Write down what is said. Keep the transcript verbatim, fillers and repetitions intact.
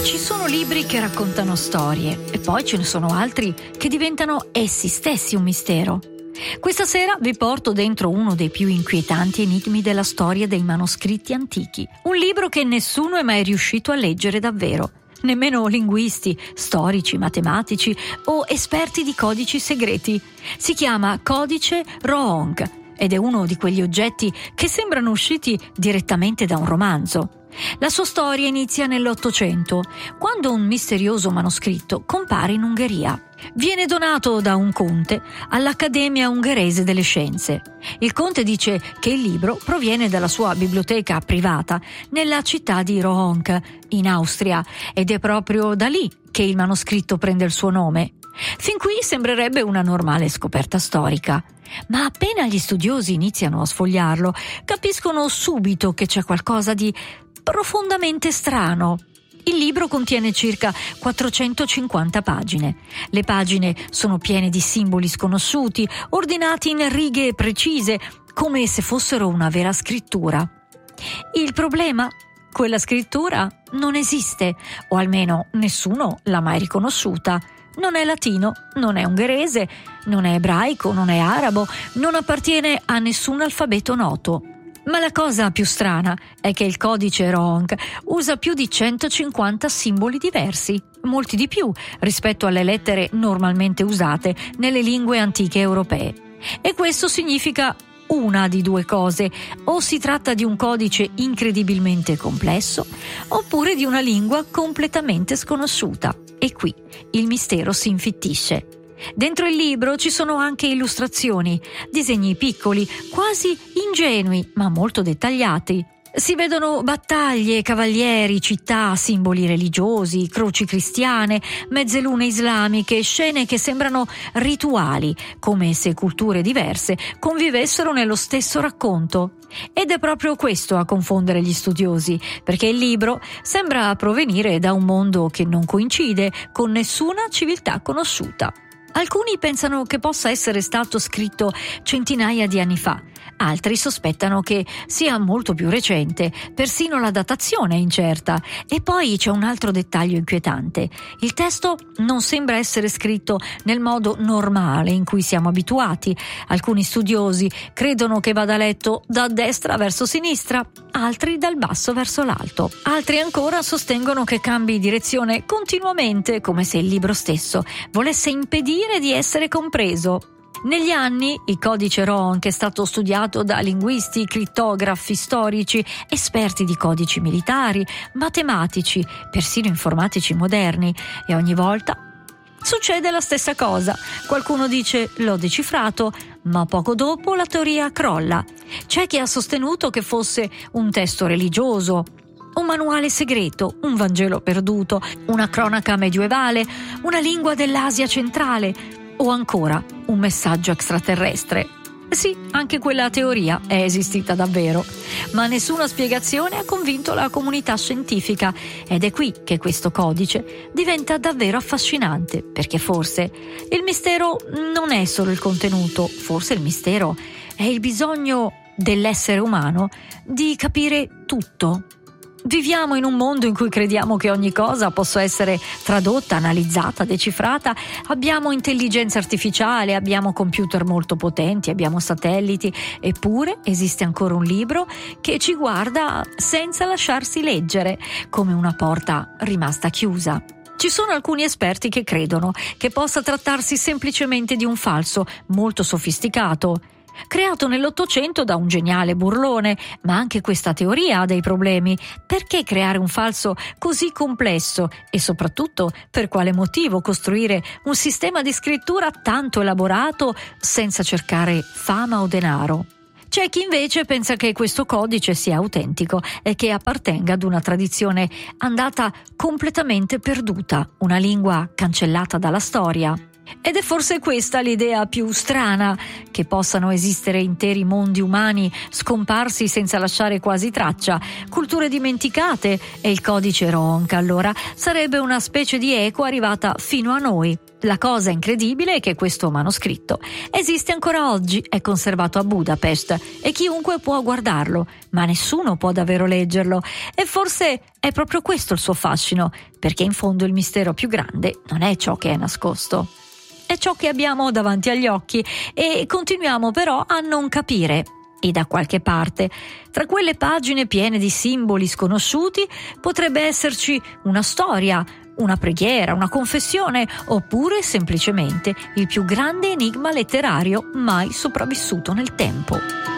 Ci sono libri che raccontano storie e poi ce ne sono altri che diventano essi stessi un mistero. Questa sera vi porto dentro uno dei più inquietanti enigmi della storia dei manoscritti antichi, un libro che nessuno è mai riuscito a leggere davvero, nemmeno linguisti, storici, matematici o esperti di codici segreti. Si chiama Codice Rohong ed è uno di quegli oggetti che sembrano usciti direttamente da un romanzo. La sua storia inizia nell'Ottocento, quando un misterioso manoscritto compare in Ungheria. Viene donato da un conte all'Accademia Ungherese delle Scienze. Il conte dice che il libro proviene dalla sua biblioteca privata nella città di Rohong, in Austria, ed è proprio da lì che il manoscritto prende il suo nome. Fin qui sembrerebbe una normale scoperta storica, ma appena gli studiosi iniziano a sfogliarlo, capiscono subito che c'è qualcosa di profondamente strano. Il libro contiene circa quattrocentocinquanta pagine. Le pagine sono piene di simboli sconosciuti, ordinati in righe precise, come se fossero una vera scrittura. Il problema? Quella scrittura non esiste, o almeno nessuno l'ha mai riconosciuta. Non è latino, non è ungherese, non è ebraico, non è arabo, non appartiene a nessun alfabeto noto. Ma la cosa più strana è che il codice Rohong usa più di centocinquanta simboli diversi, molti di più rispetto alle lettere normalmente usate nelle lingue antiche europee. E questo significa una di due cose: o si tratta di un codice incredibilmente complesso, oppure di una lingua completamente sconosciuta. E qui il mistero si infittisce. Dentro il libro ci sono anche illustrazioni, disegni piccoli, quasi ingenui, ma molto dettagliati. Si vedono battaglie, cavalieri, città, simboli religiosi, croci cristiane, mezzelune islamiche, scene che sembrano rituali, come se culture diverse convivessero nello stesso racconto. Ed è proprio questo a confondere gli studiosi, perché il libro sembra provenire da un mondo che non coincide con nessuna civiltà conosciuta. Alcuni pensano che possa essere stato scritto centinaia di anni fa, altri sospettano che sia molto più recente, persino la datazione è incerta. E poi c'è un altro dettaglio inquietante: il testo non sembra essere scritto nel modo normale in cui siamo abituati. Alcuni studiosi credono che vada letto da destra verso sinistra, altri dal basso verso l'alto. Altri ancora sostengono che cambi direzione continuamente, come se il libro stesso volesse impedire di essere compreso. Negli anni il codice Rohong è stato studiato da linguisti, crittografi, storici, esperti di codici militari, matematici, persino informatici moderni, e ogni volta succede la stessa cosa. Qualcuno dice l'ho decifrato, ma poco dopo la teoria crolla. C'è chi ha sostenuto che fosse un testo religioso, un manuale segreto, un Vangelo perduto, una cronaca medievale, una lingua dell'Asia centrale o ancora un messaggio extraterrestre. Sì, anche quella teoria è esistita davvero, ma nessuna spiegazione ha convinto la comunità scientifica, ed è qui che questo codice diventa davvero affascinante, perché forse il mistero non è solo il contenuto, forse il mistero è il bisogno dell'essere umano di capire tutto. Viviamo in un mondo in cui crediamo che ogni cosa possa essere tradotta, analizzata, decifrata. Abbiamo intelligenza artificiale, abbiamo computer molto potenti, abbiamo satelliti, eppure esiste ancora un libro che ci guarda senza lasciarsi leggere, come una porta rimasta chiusa. Ci sono alcuni esperti che credono che possa trattarsi semplicemente di un falso molto sofisticato, creato nell'Ottocento da un geniale burlone, ma anche questa teoria ha dei problemi. Perché creare un falso così complesso e soprattutto per quale motivo costruire un sistema di scrittura tanto elaborato senza cercare fama o denaro? C'è chi invece pensa che questo codice sia autentico e che appartenga ad una tradizione andata completamente perduta, una lingua cancellata dalla storia. Ed è forse questa l'idea più strana, che possano esistere interi mondi umani scomparsi senza lasciare quasi traccia, culture dimenticate, e il codice Ronca allora sarebbe una specie di eco arrivata fino a noi. La cosa incredibile è che questo manoscritto esiste ancora oggi, è conservato a Budapest e chiunque può guardarlo, ma nessuno può davvero leggerlo, e forse è proprio questo il suo fascino, perché in fondo il mistero più grande non è ciò che è nascosto. È ciò che abbiamo davanti agli occhi e continuiamo però a non capire. E da qualche parte, tra quelle pagine piene di simboli sconosciuti, potrebbe esserci una storia, una preghiera, una confessione, oppure semplicemente il più grande enigma letterario mai sopravvissuto nel tempo.